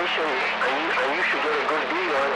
position and you should get a good deal on